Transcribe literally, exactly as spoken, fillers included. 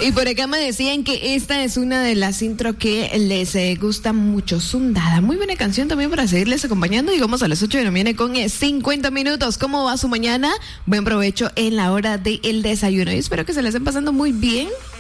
Y por acá me decían que esta es una de las intro que les eh, gusta mucho. Sundada, muy buena canción también para seguirles acompañando. Y vamos a las ocho de la mañana con eh, cincuenta minutos. ¿Cómo va su mañana? Buen provecho en la hora del desayuno. Y espero que se la estén pasando muy bien.